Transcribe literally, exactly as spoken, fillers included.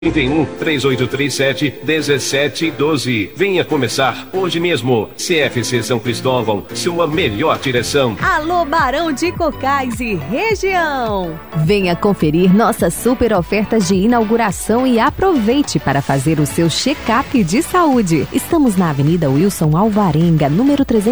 trinta e um, três oito três sete, dezessete doze. Venha começar hoje mesmo. C F C São Cristóvão, sua melhor direção. Alô, Barão de Cocais e região. Venha conferir nossas super ofertas de inauguração e aproveite para fazer o seu check-up de saúde. Estamos na Avenida Wilson Alvarenga, número trezentos